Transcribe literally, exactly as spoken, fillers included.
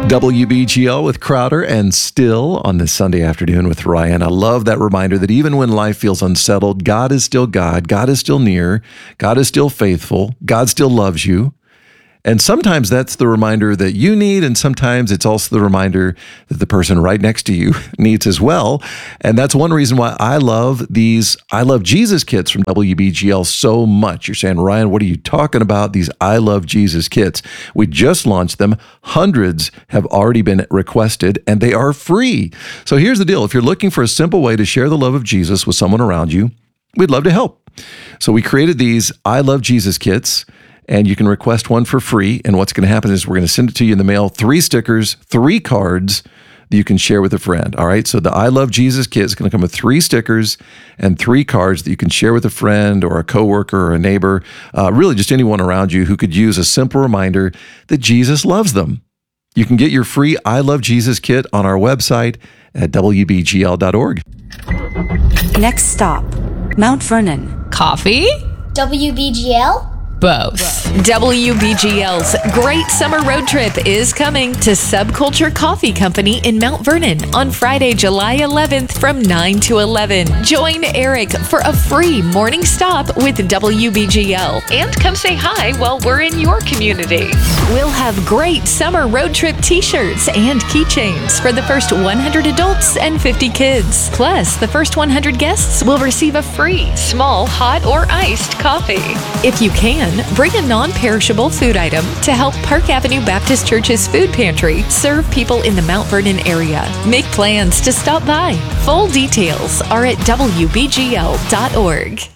W B G L with Crowder and Still on this Sunday afternoon with Ryan. I love that reminder that even when life feels unsettled, God is still God. God is still near. God is still faithful. God still loves you. And sometimes that's the reminder that you need, and sometimes it's also the reminder that the person right next to you needs as well. And that's one reason why I love these I Love Jesus kits from W B G L so much. You're saying, Ryan, what are you talking about, these I Love Jesus kits? We just launched them. Hundreds have already been requested, and they are free. So here's the deal. If you're looking for a simple way to share the love of Jesus with someone around you, we'd love to help. So we created these I Love Jesus kits, and you can request one for free. And what's going to happen is we're going to send it to you in the mail, three stickers, three cards that you can share with a friend. All right. So the I Love Jesus kit is going to come with three stickers and three cards that you can share with a friend or a coworker or a neighbor, uh, really just anyone around you who could use a simple reminder that Jesus loves them. You can get your free I Love Jesus kit on our website at W B G L dot org. Next stop, Mount Vernon. Coffee? W B G L? Both. W B G L's Great Summer Road Trip is coming to Subculture Coffee Company in Mount Vernon on Friday, July eleventh from nine to eleven. Join Eric for a free morning stop with W B G L and come say hi while we're in your community. We'll have great summer road trip t-shirts and keychains for the first one hundred adults and fifty kids. Plus, the first one hundred guests will receive a free small hot or iced coffee. If you can, bring a non-perishable food item to help Park Avenue Baptist Church's food pantry serve people in the Mount Vernon area. Make plans to stop by. Full details are at W B G L dot org.